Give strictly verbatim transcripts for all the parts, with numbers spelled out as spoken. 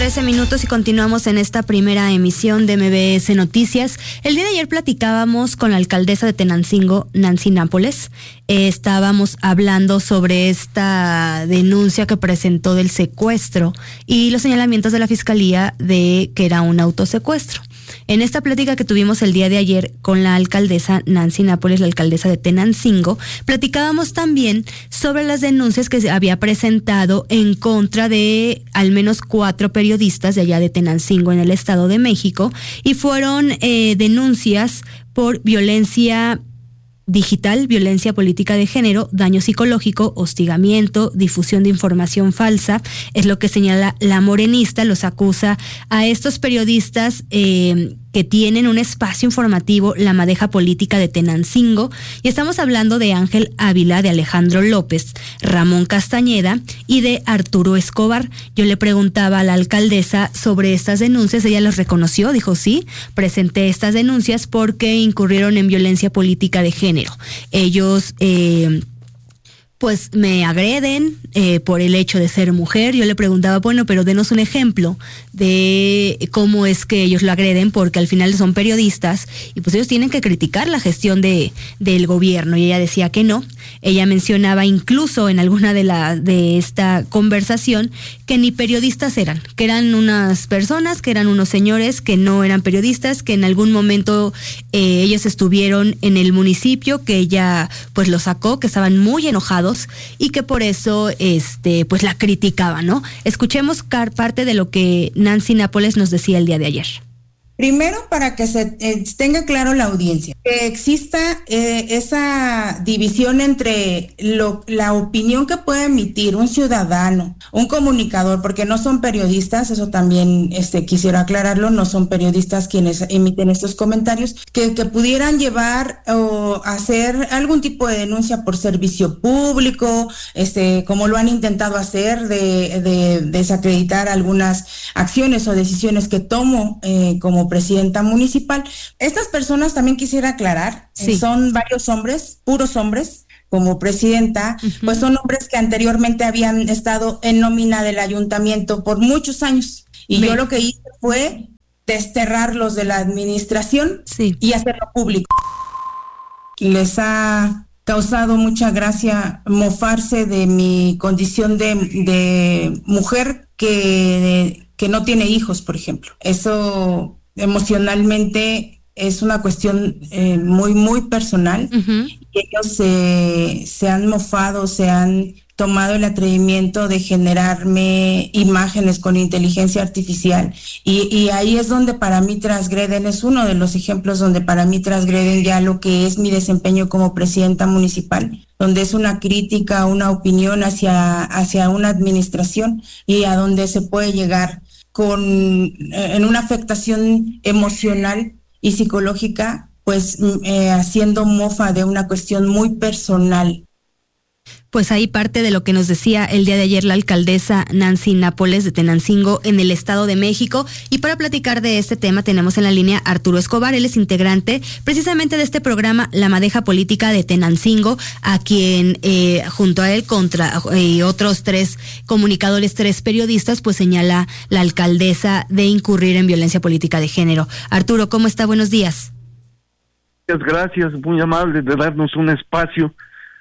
trece minutos y continuamos en esta primera emisión de M B S Noticias. El día de ayer platicábamos con la alcaldesa de Tenancingo, Nancy Nápoles. Eh, estábamos hablando sobre esta denuncia que presentó del secuestro y los señalamientos de la fiscalía de que era un autosecuestro. En esta plática que tuvimos el día de ayer con la alcaldesa Nancy Nápoles, la alcaldesa de Tenancingo, platicábamos también sobre las denuncias que se había presentado en contra de al menos cuatro periodistas de allá de Tenancingo en el Estado de México, y fueron eh, denuncias por violencia digital, violencia política de género, daño psicológico, hostigamiento, difusión de información falsa. Es lo que señala la morenista. Los acusa a estos periodistas eh, que tienen un espacio informativo, La Madeja Política de Tenancingo, y estamos hablando de Ángel Ávila, de Alejandro López, Ramón Castañeda y de Arturo Escobar. Yo le preguntaba a la alcaldesa sobre estas denuncias, ella los reconoció, dijo sí, presenté estas denuncias porque incurrieron en violencia política de género. Ellos eh, pues me agreden eh, por el hecho de ser mujer. Yo le preguntaba, bueno, pero denos un ejemplo de cómo es que ellos lo agreden, porque al final son periodistas y pues ellos tienen que criticar la gestión de del gobierno, y ella decía que no. Ella mencionaba incluso en alguna de la de esta conversación que ni periodistas eran, que eran unas personas, que eran unos señores que no eran periodistas, que en algún momento eh, ellos estuvieron en el municipio, que ella pues los sacó, que estaban muy enojados y que por eso este pues la criticaban, ¿no? Escuchemos parte de lo que Nancy Nápoles nos decía el día de ayer. Primero, para que se eh, tenga claro la audiencia, que exista eh, esa división entre lo, la opinión que puede emitir un ciudadano, un comunicador, porque no son periodistas, eso también este, quisiera aclararlo, no son periodistas quienes emiten estos comentarios, que, que pudieran llevar o hacer algún tipo de denuncia por servicio público, este, como lo han intentado hacer, de, de, de desacreditar algunas acciones o decisiones que tomo eh, como presidenta municipal. Estas personas también quisiera aclarar, sí. eh, son varios hombres, puros hombres, como presidenta, uh-huh. pues son hombres que anteriormente habían estado en nómina del ayuntamiento por muchos años. Y Bien. Yo lo que hice fue desterrarlos de la administración sí. y hacerlo público. Les ha causado mucha gracia mofarse de mi condición de, de mujer que, que no tiene hijos, por ejemplo. Eso emocionalmente es una cuestión eh, muy, muy personal. Uh-huh. Y ellos se, se han mofado, se han tomado el atrevimiento de generarme imágenes con inteligencia artificial. Y, y ahí es donde para mí transgreden, es uno de los ejemplos donde para mí transgreden ya lo que es mi desempeño como presidenta municipal, donde es una crítica, una opinión hacia, hacia una administración y a donde se puede llegar con en una afectación emocional y psicológica, pues eh, haciendo mofa de una cuestión muy personal. Pues ahí parte de lo que nos decía el día de ayer la alcaldesa Nancy Nápoles de Tenancingo en el Estado de México. Y para platicar de este tema tenemos en la línea a Arturo Escobar. Él es integrante precisamente de este programa La Madeja Política de Tenancingo, a quien eh, junto a él contra y eh, otros tres comunicadores, tres periodistas, pues señala la alcaldesa de incurrir en violencia política de género. Arturo, ¿cómo está? Buenos días. Muchas gracias, muy amable de darnos un espacio.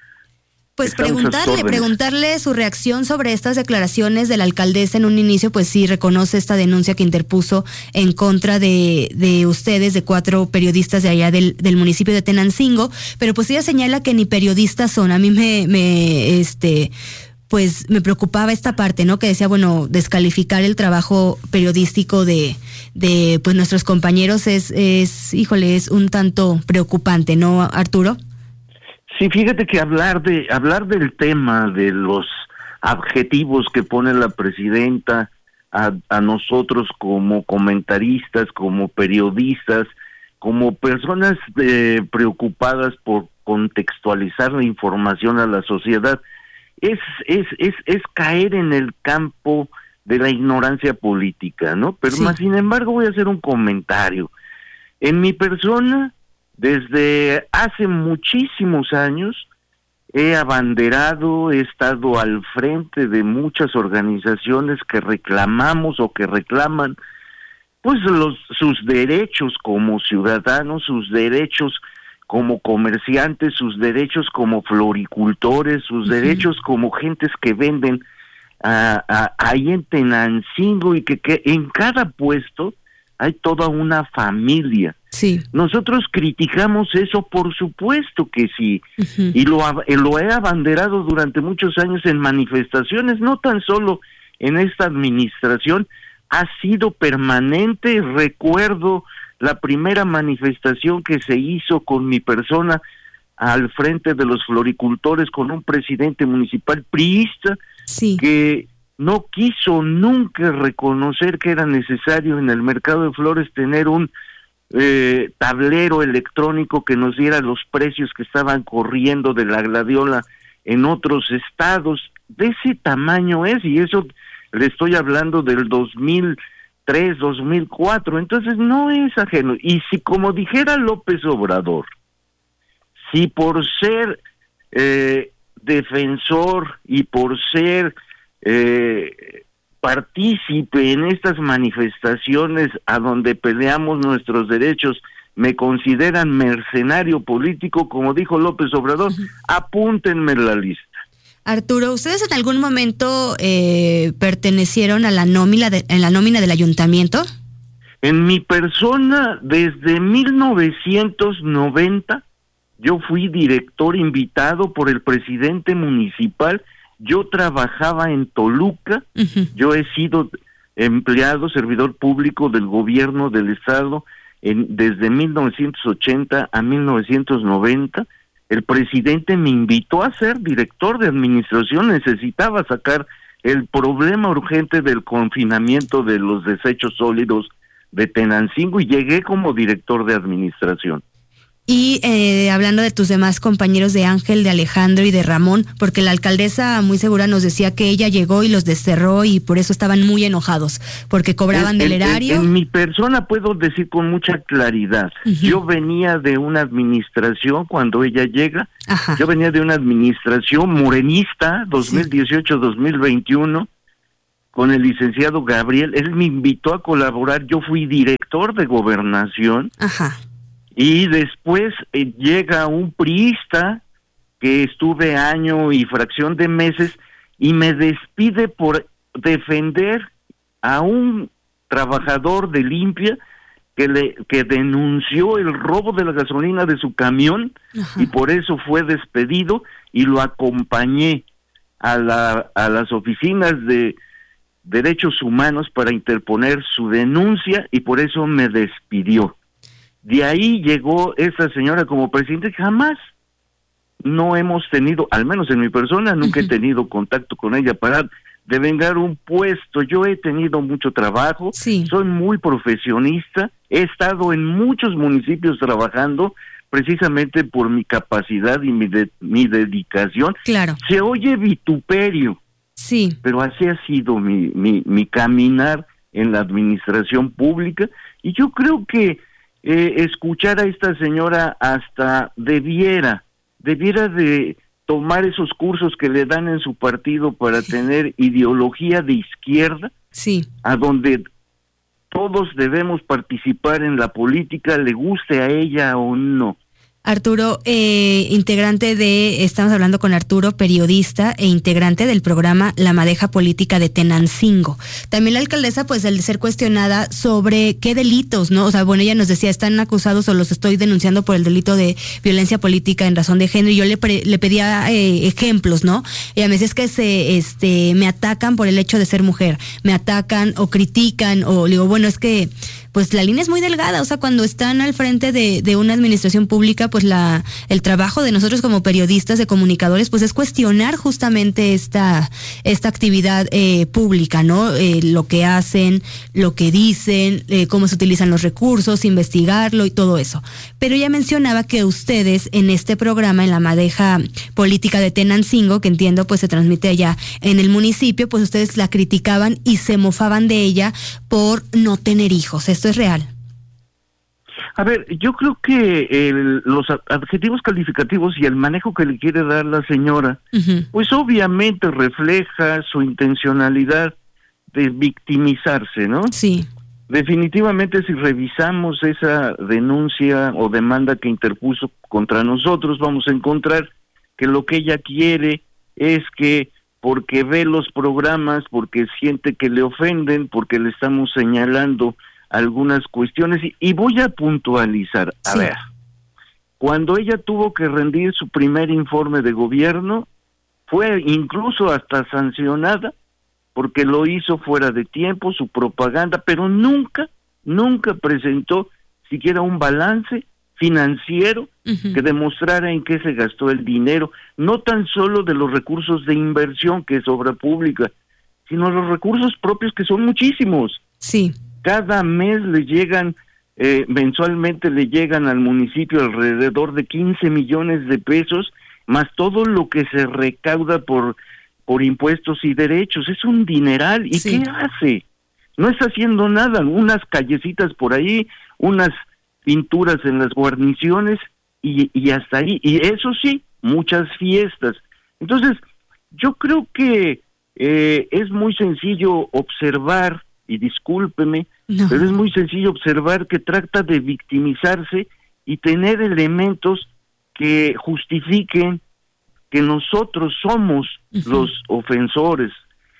Pues preguntarle, preguntarle su reacción sobre estas declaraciones de la alcaldesa. En un inicio, pues sí reconoce esta denuncia que interpuso en contra de, de ustedes, de cuatro periodistas de allá del, del municipio de Tenancingo, pero pues ella señala que ni periodistas son. A mí me, me, este, pues me preocupaba esta parte, ¿no? Que decía, bueno, descalificar el trabajo periodístico de, de, pues nuestros compañeros es, es, híjole, es un tanto preocupante, ¿no, Arturo? Sí, fíjate que hablar de hablar del tema, de los adjetivos que pone la presidenta a, a nosotros como comentaristas, como periodistas, como personas eh, preocupadas por contextualizar la información a la sociedad, es, es, es, es caer en el campo de la ignorancia política, ¿no? Pero sí. más sin embargo voy a hacer un comentario. En mi persona, desde hace muchísimos años, he abanderado, he estado al frente de muchas organizaciones que reclamamos o que reclaman pues los sus derechos como ciudadanos, sus derechos como comerciantes, sus derechos como floricultores, sus uh-huh. derechos como gentes que venden a, a, ahí en Tenancingo, y que, que en cada puesto hay toda una familia. Sí. Nosotros criticamos eso, por supuesto que sí, uh-huh. y lo, lo he abanderado durante muchos años en manifestaciones, no tan solo en esta administración, ha sido permanente. Recuerdo la primera manifestación que se hizo con mi persona al frente de los floricultores, con un presidente municipal priista, sí. que no quiso nunca reconocer que era necesario en el mercado de flores tener un eh, tablero electrónico que nos diera los precios que estaban corriendo de la gladiola en otros estados. De ese tamaño es, y eso le estoy hablando del dos mil tres, dos mil cuatro, entonces no es ajeno. Y si, como dijera López Obrador, si por ser eh, defensor y por ser eh, partícipe en estas manifestaciones a donde peleamos nuestros derechos, me consideran mercenario político, como dijo López Obrador, uh-huh. apúntenme en la lista. Arturo, ¿ustedes en algún momento eh, pertenecieron a la nómina de, en la nómina del ayuntamiento? En mi persona, desde mil novecientos noventa, yo fui director invitado por el presidente municipal. Yo trabajaba en Toluca, uh-huh. yo he sido empleado, servidor público del gobierno del estado en, desde mil novecientos ochenta a mil novecientos noventa. El presidente me invitó a ser director de administración, necesitaba sacar el problema urgente del confinamiento de los desechos sólidos de Tenancingo, y llegué como director de administración. Y eh, hablando de tus demás compañeros, de Ángel, de Alejandro y de Ramón, porque la alcaldesa muy segura nos decía que ella llegó y los desterró y por eso estaban muy enojados, porque cobraban en, del en, erario. En, en mi persona puedo decir con mucha claridad, uh-huh. yo venía de una administración cuando ella llega, Ajá. yo venía de una administración morenista, dos mil dieciocho dos mil veintiuno, con el licenciado Gabriel. Él me invitó a colaborar, yo fui director de gobernación. Ajá. Y después eh, llega un priista que estuve año y fracción de meses y me despide por defender a un trabajador de Limpia que le que denunció el robo de la gasolina de su camión. Ajá. Y por eso fue despedido, y lo acompañé a la a las oficinas de Derechos Humanos para interponer su denuncia, y por eso me despidió. De ahí llegó esa señora como presidente. Jamás no hemos tenido, al menos en mi persona, nunca uh-huh. he tenido contacto con ella para devengar un puesto. Yo he tenido mucho trabajo, sí. soy muy profesionista, he estado en muchos municipios trabajando precisamente por mi capacidad y mi, de, mi dedicación. Claro. Se oye vituperio, sí, pero así ha sido mi, mi, mi caminar en la administración pública, y yo creo que Eh, escuchar a esta señora hasta debiera, debiera de tomar esos cursos que le dan en su partido para tener ideología de izquierda, sí, a donde todos debemos participar en la política, le guste a ella o no. Arturo, eh, integrante de, estamos hablando con Arturo, periodista e integrante del programa La Madeja Política de Tenancingo. También la alcaldesa, pues, al ser cuestionada sobre qué delitos, ¿no? O sea, bueno, ella nos decía, están acusados o los estoy denunciando por el delito de violencia política en razón de género, y yo le, pre, le pedía eh, ejemplos, ¿no? Ella me decía, es que se, este, me atacan por el hecho de ser mujer, me atacan o critican, o le digo, bueno, es que pues la línea es muy delgada, o sea, cuando están al frente de, de una administración pública, pues la el trabajo de nosotros como periodistas, de comunicadores, pues es cuestionar justamente esta esta actividad eh, pública, ¿no? Eh, lo que hacen, lo que dicen, eh, cómo se utilizan los recursos, investigarlo y todo eso. Pero ella mencionaba que ustedes en este programa, en La Madeja Política de Tenancingo, que entiendo pues se transmite allá en el municipio, pues ustedes la criticaban y se mofaban de ella por no tener hijos. ¿Esto es real? A ver, yo creo que el, los adjetivos calificativos y el manejo que le quiere dar la señora, uh-huh. pues obviamente refleja su intencionalidad de victimizarse, ¿no? Sí. Definitivamente, si revisamos esa denuncia o demanda que interpuso contra nosotros, vamos a encontrar que lo que ella quiere es que, porque ve los programas, porque siente que le ofenden, porque le estamos señalando algunas cuestiones, y, y voy a puntualizar. A sí. ver, cuando ella tuvo que rendir su primer informe de gobierno, fue incluso hasta sancionada, porque lo hizo fuera de tiempo, su propaganda, pero nunca, nunca presentó siquiera un balance financiero uh-huh. que demostrara en qué se gastó el dinero, no tan solo de los recursos de inversión, que es obra pública, sino los recursos propios, que son muchísimos. Sí. Cada mes le llegan, eh, mensualmente le llegan al municipio alrededor de quince millones de pesos, más todo lo que se recauda por por impuestos y derechos. Es un dineral. ¿Y sí. qué hace? No está haciendo nada. Unas callecitas por ahí, unas pinturas en las guarniciones y, y hasta ahí. Y eso sí, muchas fiestas. Entonces, yo creo que eh, es muy sencillo observar, y discúlpeme, no. pero es muy sencillo observar que trata de victimizarse y tener elementos que justifiquen que nosotros somos uh-huh. los ofensores.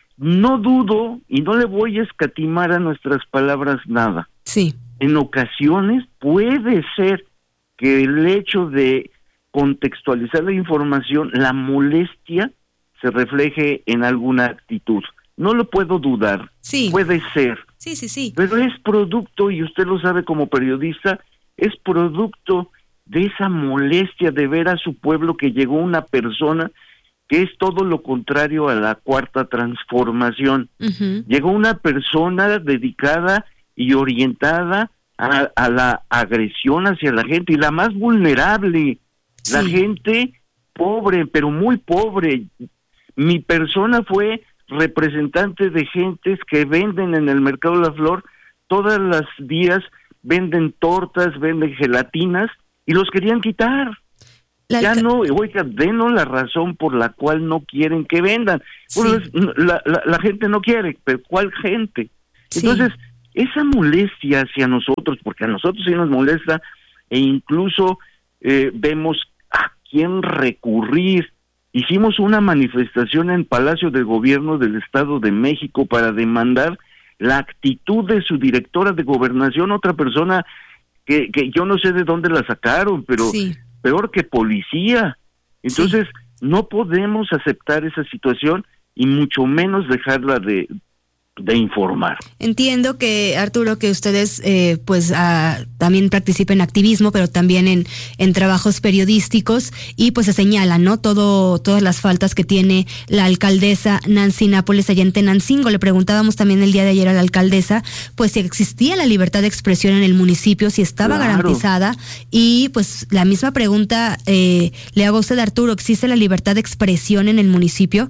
No dudo y no le voy a escatimar a nuestras palabras nada. Sí. En ocasiones puede ser que el hecho de contextualizar la información, la molestia, se refleje en alguna actitud. No lo puedo dudar. Sí. Puede ser. Sí, sí, sí. Pero es producto, y usted lo sabe como periodista, es producto de esa molestia de ver a su pueblo que llegó una persona que es todo lo contrario a la cuarta transformación. Uh-huh. Llegó una persona dedicada y orientada a, a la agresión hacia la gente, y la más vulnerable, sí. la gente pobre, pero muy pobre. Mi persona fue representante de gentes que venden en el Mercado de la Flor, todas las días venden tortas, venden gelatinas, y los querían quitar. La ya alca- no, oiga, denos la razón por la cual no quieren que vendan. Sí. Pues la, la, la gente no quiere, pero ¿cuál gente? Sí. Entonces, esa molestia hacia nosotros, porque a nosotros sí nos molesta, e incluso eh, vemos a quién recurrir. Hicimos una manifestación en Palacio de Gobierno del Estado de México para demandar la actitud de su directora de Gobernación, otra persona que, que yo no sé de dónde la sacaron, pero sí. peor que policía. Entonces, sí. no podemos aceptar esa situación y mucho menos dejarla de, de informar. Entiendo que, Arturo, que ustedes eh, pues ah, también participen en activismo, pero también en, en trabajos periodísticos, y pues se señalan, ¿no? Todo, todas las faltas que tiene la alcaldesa Nancy Nápoles allá en Tenancingo. Le preguntábamos también el día de ayer a la alcaldesa, pues si existía la libertad de expresión en el municipio, si estaba claro. garantizada, y pues la misma pregunta eh, le hago a usted, Arturo, ¿existe la libertad de expresión en el municipio?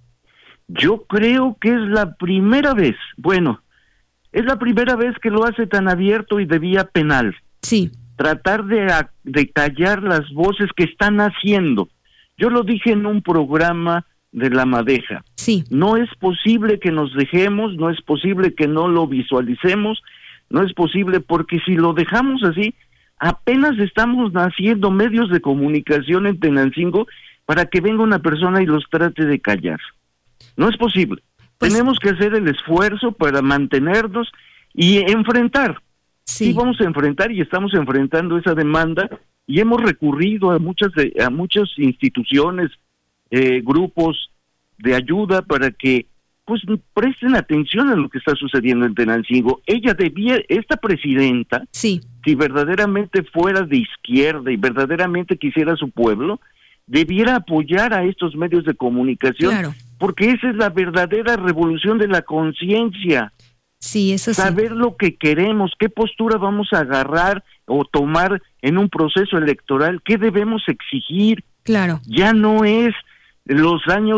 Yo creo que es la primera vez, bueno, es la primera vez que lo hace tan abierto y de vía penal. Sí. Tratar de, de callar las voces que están haciendo. Yo lo dije en un programa de La Madeja. Sí. No es posible que nos dejemos, no es posible que no lo visualicemos, no es posible, porque si lo dejamos así, apenas estamos haciendo medios de comunicación en Tenancingo para que venga una persona y los trate de callar. No es posible. Pues, tenemos que hacer el esfuerzo para mantenernos y enfrentar. Sí. sí, vamos a enfrentar y estamos enfrentando esa demanda, y hemos recurrido a muchas de, a muchas instituciones, eh, grupos de ayuda para que pues presten atención a lo que está sucediendo en Tenancingo. Ella debía, esta presidenta, sí. si verdaderamente fuera de izquierda y verdaderamente quisiera a su pueblo, debiera apoyar a estos medios de comunicación, claro. porque esa es la verdadera revolución de la conciencia. Sí, eso sí. Saber lo que queremos, qué postura vamos a agarrar o tomar en un proceso electoral, qué debemos exigir. Claro. Ya no es los años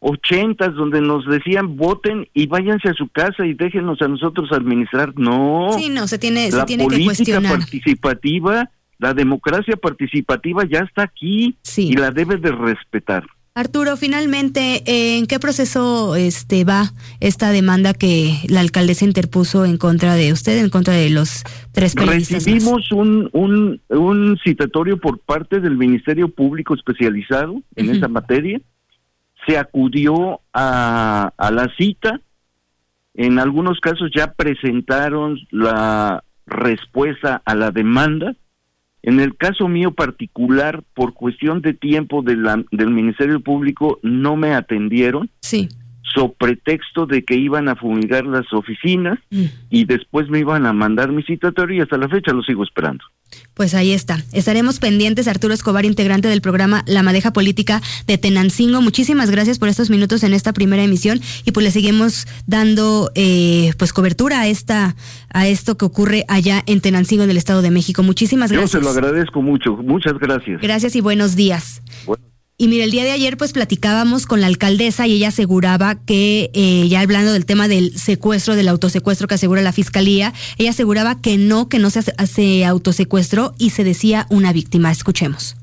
ochentas, donde nos decían voten y váyanse a su casa y déjenos a nosotros administrar. No. Sí, no, se tiene, la se tiene que cuestionar. La política participativa, la democracia participativa ya está aquí, sí, y la debe de respetar. Arturo, finalmente, ¿en qué proceso este va esta demanda que la alcaldesa interpuso en contra de usted, en contra de los tres periodistas? Recibimos un, un un citatorio por parte del Ministerio Público especializado en uh-huh. esa materia. Se acudió a, a la cita. En algunos casos ya presentaron la respuesta a la demanda. En el caso mío particular, por cuestión de tiempo de la, del Ministerio Público, no me atendieron. Sí. So pretexto de que iban a fumigar las oficinas mm. y después me iban a mandar mi citatorio y hasta la fecha lo sigo esperando. Pues ahí está. Estaremos pendientes. Arturo Escobar, integrante del programa La Madeja Política de Tenancingo. Muchísimas gracias por estos minutos en esta primera emisión y pues le seguimos dando eh, pues cobertura a esta a esto que ocurre allá en Tenancingo, en el Estado de México. Muchísimas gracias. Yo se lo agradezco mucho. Muchas gracias. Gracias y buenos días. Bueno. Y mire, el día de ayer pues platicábamos con la alcaldesa y ella aseguraba que, eh, ya hablando del tema del secuestro, del autosecuestro que asegura la fiscalía, ella aseguraba que no, que no se hace, hace autosecuestro y se decía una víctima. Escuchemos.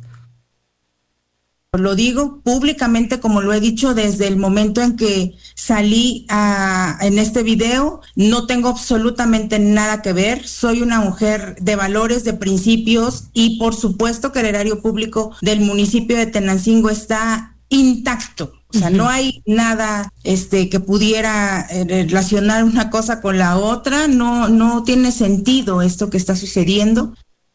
Lo digo públicamente, como lo he dicho desde el momento en que salí a, en este video, no tengo absolutamente nada que ver, soy una mujer de valores, de principios y por supuesto que el erario público del municipio de Tenancingo está intacto. O sea, uh-huh. no hay nada este que pudiera eh, relacionar una cosa con la otra, no, no tiene sentido esto que está sucediendo.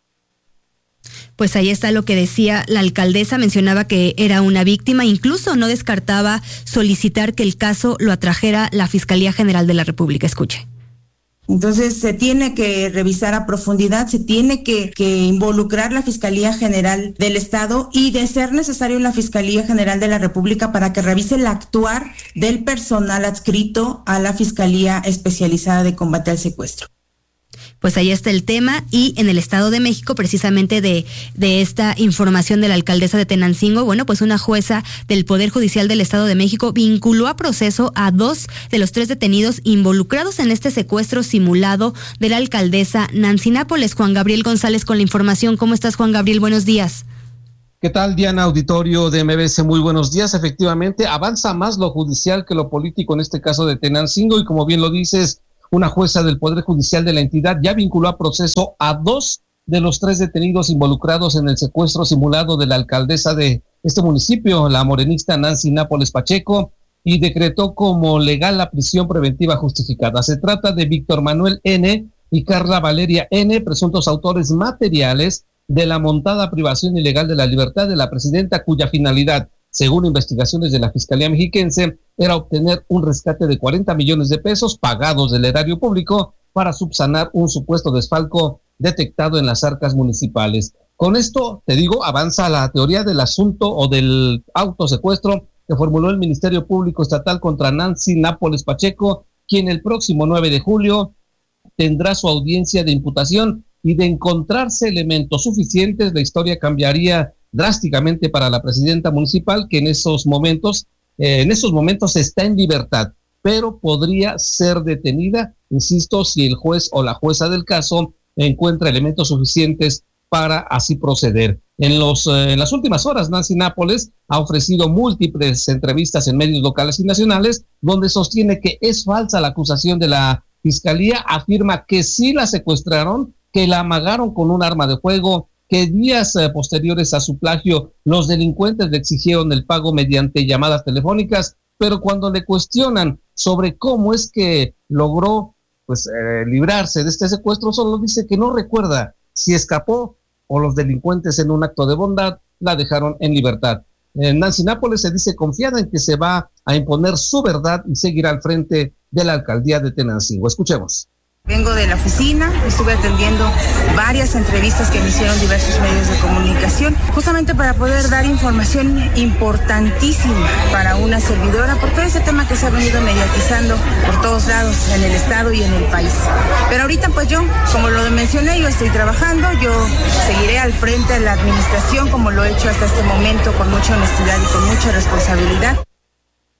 Pues ahí está lo que decía la alcaldesa, mencionaba que era una víctima, incluso no descartaba solicitar que el caso lo atrajera la Fiscalía General de la República. Escuche. Entonces se tiene que revisar a profundidad, se tiene que, que involucrar la Fiscalía General del Estado y de ser necesario la Fiscalía General de la República para que revise el actuar del personal adscrito a la Fiscalía Especializada de Combate al Secuestro. Pues ahí está el tema y en el Estado de México, precisamente de, de esta información de la alcaldesa de Tenancingo, bueno, pues una jueza del Poder Judicial del Estado de México vinculó a proceso a dos de los tres detenidos involucrados en este secuestro simulado de la alcaldesa Nancy Nápoles. Juan Gabriel González con la información. ¿Cómo estás, Juan Gabriel? Buenos días. ¿Qué tal, Diana? Auditorio de M B S, muy buenos días. Efectivamente, avanza más lo judicial que lo político en este caso de Tenancingo y como bien lo dices, una jueza del Poder Judicial de la entidad ya vinculó a proceso a dos de los tres detenidos involucrados en el secuestro simulado de la alcaldesa de este municipio, la morenista Nancy Nápoles Pacheco, y decretó como legal la prisión preventiva justificada. Se trata de Víctor Manuel N. y Carla Valeria N., presuntos autores materiales de la montada privación ilegal de la libertad de la presidenta, cuya finalidad, según investigaciones de la Fiscalía Mexiquense, era obtener un rescate de cuarenta millones de pesos pagados del erario público para subsanar un supuesto desfalco detectado en las arcas municipales. Con esto, te digo, avanza la teoría del asunto o del autosecuestro que formuló el Ministerio Público Estatal contra Nancy Nápoles Pacheco, quien el próximo nueve de julio tendrá su audiencia de imputación y de encontrarse elementos suficientes, la historia cambiaría drásticamente para la presidenta municipal, que en esos momentos, eh, en esos momentos está en libertad, pero podría ser detenida, insisto, si el juez o la jueza del caso encuentra elementos suficientes para así proceder. En los eh, en las últimas horas, Nancy Nápoles ha ofrecido múltiples entrevistas en medios locales y nacionales, donde sostiene que es falsa la acusación de la Fiscalía, afirma que sí la secuestraron, que la amagaron con un arma de fuego, que días eh, posteriores a su plagio los delincuentes le exigieron el pago mediante llamadas telefónicas, pero cuando le cuestionan sobre cómo es que logró pues eh, librarse de este secuestro, solo dice que no recuerda si escapó o los delincuentes en un acto de bondad la dejaron en libertad. Eh, Nancy Nápoles se dice confiada en que se va a imponer su verdad y seguirá al frente de la alcaldía de Tenancingo. Escuchemos. Vengo de la oficina, estuve atendiendo varias entrevistas que me hicieron diversos medios de comunicación, justamente para poder dar información importantísima para una servidora, por todo ese tema que se ha venido mediatizando por todos lados en el estado y en el país. Pero ahorita pues yo, como lo mencioné, yo estoy trabajando, yo seguiré al frente de la administración como lo he hecho hasta este momento, con mucha honestidad y con mucha responsabilidad.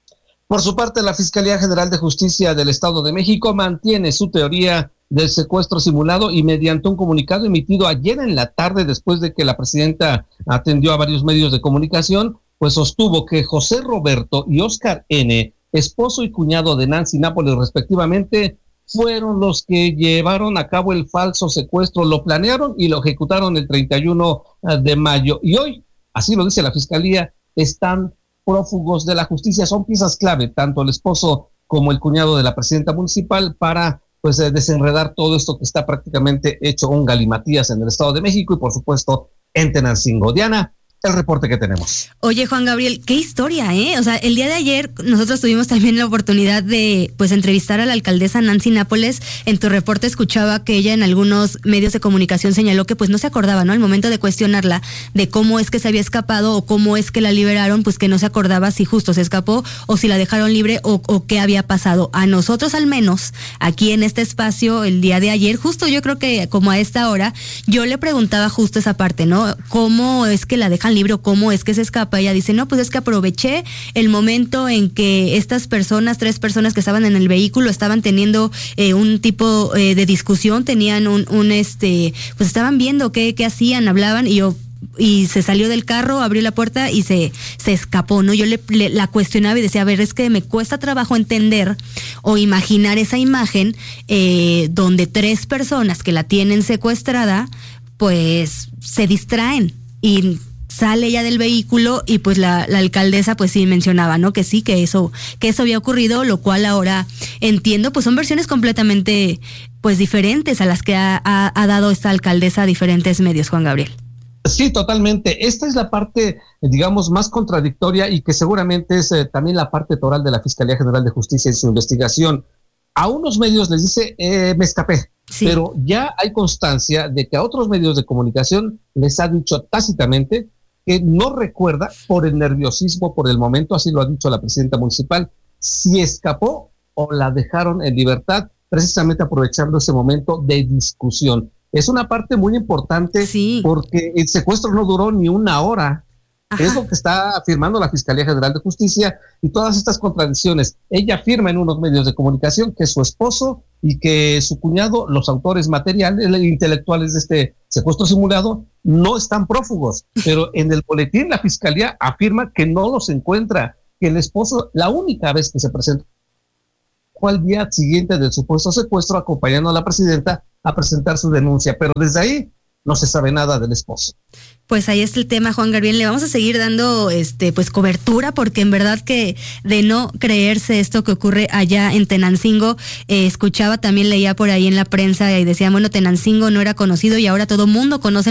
Por su parte, la Fiscalía General de Justicia del Estado de México mantiene su teoría del secuestro simulado y mediante un comunicado emitido ayer en la tarde, después de que la presidenta atendió a varios medios de comunicación, pues sostuvo que José Roberto y Óscar N., esposo y cuñado de Nancy Nápoles respectivamente, fueron los que llevaron a cabo el falso secuestro, lo planearon y lo ejecutaron el treinta y uno de mayo. Y hoy, así lo dice la Fiscalía, están prófugos de la justicia. Son piezas clave, tanto el esposo como el cuñado de la presidenta municipal, para pues eh, desenredar todo esto que está prácticamente hecho un galimatías en el Estado de México y por supuesto en Tenancingo. Diana, el reporte que tenemos. Oye, Juan Gabriel, qué historia, ¿eh? O sea, el día de ayer nosotros tuvimos también la oportunidad de, pues, entrevistar a la alcaldesa Nancy Nápoles. En tu reporte escuchaba que ella en algunos medios de comunicación señaló que, pues, no se acordaba, ¿no? Al momento de cuestionarla de cómo es que se había escapado o cómo es que la liberaron, pues que no se acordaba si justo se escapó o si la dejaron libre o, o qué había pasado. A nosotros, al menos, aquí en este espacio, el día de ayer, justo yo creo que como a esta hora, yo le preguntaba justo esa parte, ¿no? ¿Cómo es que la dejan libro, cómo es que se escapa? Ella dice, no, pues es que aproveché el momento en que estas personas, tres personas que estaban en el vehículo, estaban teniendo eh, un tipo eh, de discusión, tenían un, un este, pues estaban viendo qué, qué hacían, hablaban, y yo y se salió del carro, abrió la puerta y se, se escapó, ¿no? Yo le, le la cuestionaba y decía, a ver, es que me cuesta trabajo entender o imaginar esa imagen eh, donde tres personas que la tienen secuestrada, pues se distraen y sale ella del vehículo y pues la, la alcaldesa pues sí mencionaba, ¿no? Que sí, que eso, que eso había ocurrido, lo cual ahora entiendo, pues son versiones completamente pues diferentes a las que ha, ha, ha dado esta alcaldesa a diferentes medios, Juan Gabriel. Sí, totalmente. Esta es la parte, digamos, más contradictoria y que seguramente es eh, también la parte toral de la Fiscalía General de Justicia y su investigación. A unos medios les dice, eh, me escapé, sí, pero ya hay constancia de que a otros medios de comunicación les ha dicho tácitamente que no recuerda, por el nerviosismo, por el momento, así lo ha dicho la presidenta municipal, si escapó o la dejaron en libertad, precisamente aprovechando ese momento de discusión. Es una parte muy importante, sí, porque el secuestro no duró ni una hora. Ajá. Es lo que está afirmando la Fiscalía General de Justicia y todas estas contradicciones. Ella afirma en unos medios de comunicación que su esposo y que su cuñado, los autores materiales, intelectuales de este secuestro simulado, no están prófugos, pero en el boletín la Fiscalía afirma que no los encuentra, que el esposo, la única vez que se presentó fue al día siguiente del supuesto secuestro, acompañando a la presidenta a presentar su denuncia, pero desde ahí no se sabe nada del esposo. Pues ahí está el tema, Juan Gabriel. Le vamos a seguir dando este pues cobertura, porque en verdad que de no creerse esto que ocurre allá en Tenancingo, eh, escuchaba, también leía por ahí en la prensa y decía, bueno, Tenancingo no era conocido y ahora todo mundo conoce